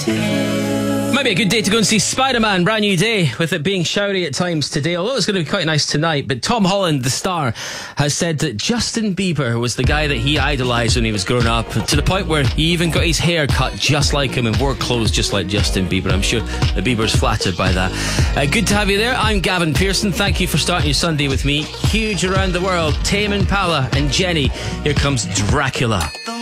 Might be a good day to go and see Spider-Man, brand new day, with it being showery at times today, although it's going to be quite nice tonight. But Tom Holland, the star, has said that Justin Bieber was the guy that he idolised when he was growing up, to the point where he even got his hair cut just like him and wore clothes just like Justin Bieber. I'm sure the Bieber's flattered by that. Good to have you there. I'm Gavin Pearson. Thank you for starting your Sunday with me. Huge around the world, Tame Impala and Jenny. Here comes Dracula.